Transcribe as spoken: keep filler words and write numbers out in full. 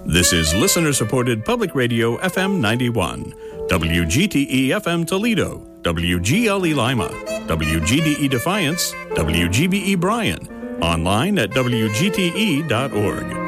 This is listener-supported Public Radio F M ninety-one, W G T E F M Toledo, W G L E Lima, W G D E Defiance, W G B E Bryan, online at W G T E dot org.